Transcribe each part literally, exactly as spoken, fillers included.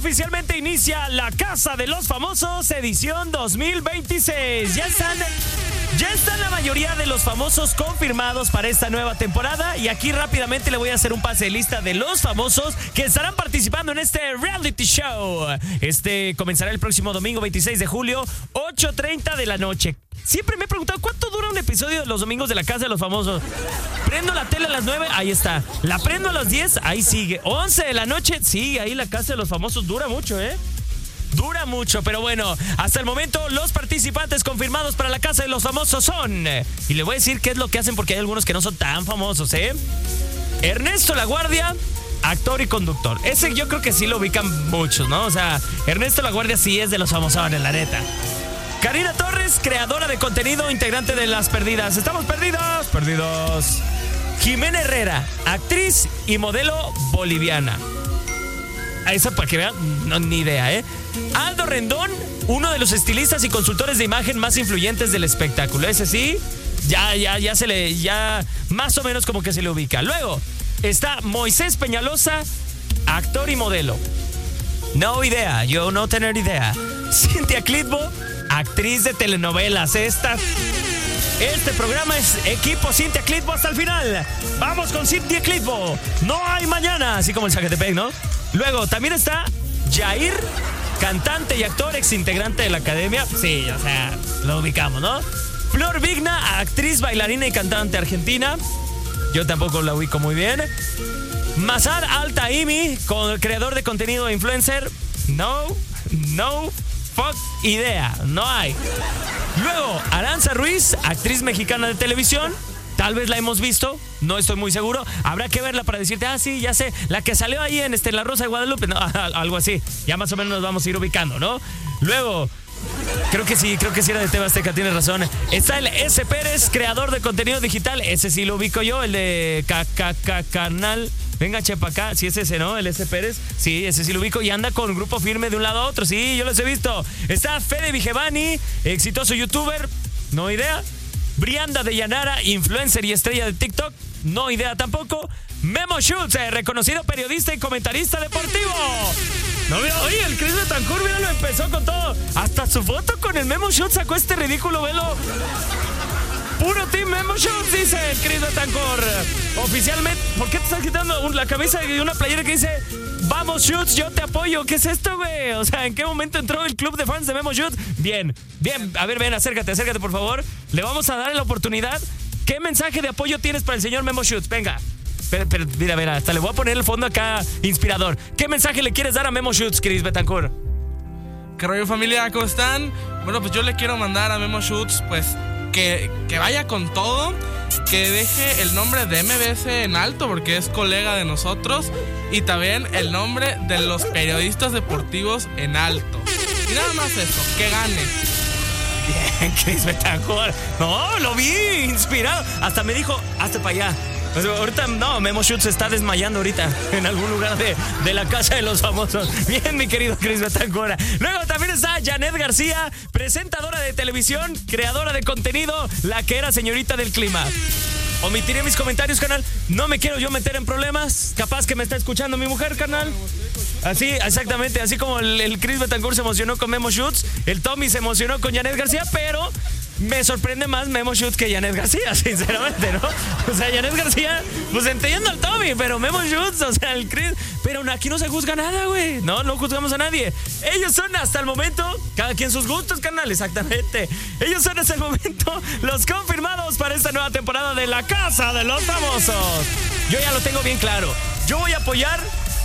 oficialmente inicia La Casa de los Famosos edición dos mil veintiséis. Ya están, ya están la mayoría de los famosos confirmados para esta nueva temporada. Y aquí rápidamente le voy a hacer un pase de lista de los famosos que estarán participando en este reality show. Este comenzará el próximo domingo veintiséis de julio, ocho treinta de la noche. Siempre me he preguntado cuánto dura un episodio de los domingos de La Casa de los Famosos. Prendo la tele a las nueve, ahí está. La prendo a las diez, ahí sigue. once de la noche, sigue ahí La Casa de los Famosos. Dura mucho, ¿eh? Dura mucho, pero bueno, hasta el momento los participantes confirmados para La Casa de los Famosos son... Y le voy a decir qué es lo que hacen porque hay algunos que no son tan famosos, ¿eh? Ernesto Laguardia, actor y conductor. Ese yo creo que sí lo ubican muchos, ¿no? O sea, Ernesto Laguardia sí es de los famosones, la neta. Karina Torres, creadora de contenido, integrante de Las Perdidas. ¿Estamos perdidos? Perdidos. Jimena Herrera, actriz y modelo boliviana. A esa para que vean, no, ni idea, ¿eh? Aldo Rendón, uno de los estilistas y consultores de imagen más influyentes del espectáculo. Ese sí, ya, ya, ya se le, ya más o menos como que se le ubica. Luego está Moisés Peñalosa, actor y modelo. No idea, yo no tener idea. Cintia Clitbo, actriz de telenovelas. Esta, este programa es equipo Cintia Clitbo hasta el final. Vamos con Cintia Clitbo. No hay mañana, así como el Zacatepec, ¿no? Luego también está Jair, cantante y actor, ex integrante de la academia. Sí, o sea, lo ubicamos, ¿no? Flor Vigna, actriz, bailarina y cantante argentina. Yo tampoco la ubico muy bien. Mazar Altaimi, con, creador de contenido e influencer. No, no, fuck idea, no hay. Luego, Aranza Ruiz, actriz mexicana de televisión. Tal vez la hemos visto, no estoy muy seguro. Habrá que verla para decirte, ah, sí, ya sé, la que salió ahí en este, La Rosa de Guadalupe, no, algo así. Ya más o menos nos vamos a ir ubicando, ¿no? Luego, creo que sí, creo que sí era de T V Azteca, tienes razón. Está el S. Pérez, creador de contenido digital. Ese sí lo ubico yo, el de K K K Canal. Venga, chepa acá, sí es ese, ¿no? El S. Pérez, sí, ese sí lo ubico. Y anda con Grupo Firme de un lado a otro, sí, yo los he visto. Está Fede Vigevani, exitoso youtuber, no idea. Brianda de Llanara, influencer y estrella de TikTok, no idea tampoco. Memo Schultz, reconocido periodista y comentarista deportivo. No, mira, oye, el Chris Betancourt, mira, lo empezó con todo. Hasta su foto con el Memo Schultz sacó este ridículo velo. Puro team Memo Schultz, dice el Chris Betancourt. Oficialmente, ¿por qué te estás quitando la cabeza de una playera que dice Vamos Schultz, yo te apoyo? ¿Qué es esto, güey? O sea, ¿en qué momento entró el club de fans de Memo Schultz? Bien, bien, a ver, ven, acércate, acércate, por favor. Le vamos a dar la oportunidad. ¿Qué mensaje de apoyo tienes para el señor Memo Schultz? Venga. Pero, pero, mira, mira, hasta le voy a poner el fondo acá inspirador. ¿Qué mensaje le quieres dar a Memo Schultz, Chris Betancourt? ¿Qué rollo, familia? ¿Cómo están? Bueno, pues yo le quiero mandar a Memo Schultz, pues, que, que vaya con todo, que deje el nombre de M B S en alto, porque es colega de nosotros, y también el nombre de los periodistas deportivos en alto. Y nada más eso, que gane. Bien, Chris Betancourt. No, lo vi inspirado. Hasta me dijo, hazte para allá. Pues ahorita, no, Memo Schultz se está desmayando ahorita en algún lugar de, de La Casa de los Famosos. Bien, mi querido Chris Betancourt. Luego también está Janet García, presentadora de televisión, creadora de contenido, la que era señorita del clima. Omitiré mis comentarios, canal. No me quiero yo meter en problemas. Capaz que me está escuchando mi mujer, canal. Así, exactamente, así como el, el Chris Betancourt se emocionó con Memo Schultz, el Tommy se emocionó con Janet García, pero me sorprende más Memo Schultz que Janet García, sinceramente, ¿no? O sea, Janet García, pues entiendo al Tommy, pero Memo Schultz, o sea, el Chris... Pero aquí no se juzga nada, güey. No, no juzgamos a nadie. Ellos son hasta el momento, cada quien sus gustos, carnal, exactamente. Ellos son hasta el momento los confirmados para esta nueva temporada de La Casa de los Famosos. Yo ya lo tengo bien claro. Yo voy a apoyar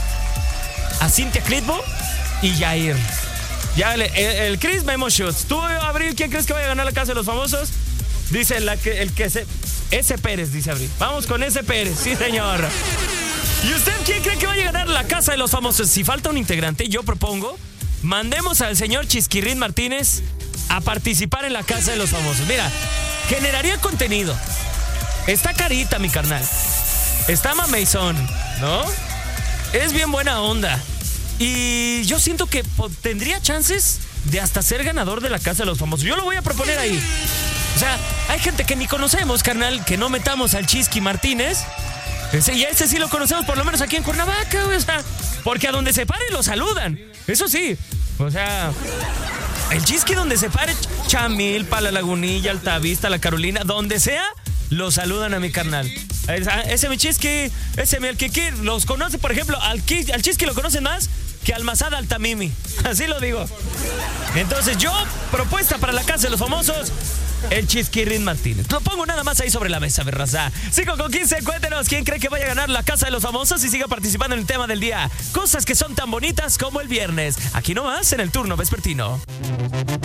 a Cintia Clitbo y Jair. Ya el, el, el Chris, Memo Schultz. Tú, Abril, ¿quién crees que vaya a ganar La Casa de los Famosos? Dice la que, el que se... S. Pérez, dice Abril. Vamos con S. Pérez, sí, señor. ¿Y usted quién cree que vaya a ganar La Casa de los Famosos? Si falta un integrante, yo propongo, mandemos al señor Chisquirrín Martínez a participar en La Casa de los Famosos. Mira, generaría contenido. Está carita, mi carnal. Está mameizón, ¿no? Es bien buena onda. Y yo siento que tendría chances de hasta ser ganador de La Casa de los Famosos. Yo lo voy a proponer ahí. O sea, hay gente que ni conocemos, carnal, que no metamos al Chisqui Martínez. Ese, y a ese sí lo conocemos, por lo menos aquí en Cuernavaca, güey. O sea, Porque a donde se pare lo saludan. Eso sí. O sea, el Chisqui donde se pare, Chamilpa, La Lagunilla, Altavista, La Carolina, donde sea, lo saludan a mi carnal. Ese mi Chisqui, ese mi Alquiqui, los conoce, por ejemplo, al, al Chisqui lo conocen más que al Masada Altamimi. Así lo digo. Entonces yo, propuesta para la casa de los famosos, el Chisquirrín Martínez. Lo pongo nada más ahí sobre la mesa, berraza. cinco con quince, cuéntenos quién cree que vaya a ganar la casa de los famosos y siga participando en el tema del día. Cosas que son tan bonitas como el viernes. Aquí nomás en el turno vespertino.